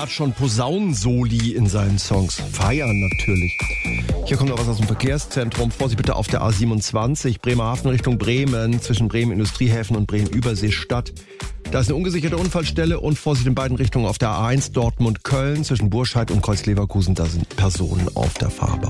hat schon Posaunensoli in seinen Songs. Feiern natürlich. Hier kommt noch was aus dem Verkehrszentrum. Vorsicht bitte auf der A27, Bremerhaven Richtung Bremen, zwischen Bremen Industriehäfen und Bremen Überseestadt. Da ist eine ungesicherte Unfallstelle und Vorsicht in beiden Richtungen auf der A1 Dortmund-Köln, zwischen Burscheid und Kreuz-Leverkusen. Da sind Personen auf der Fahrbahn.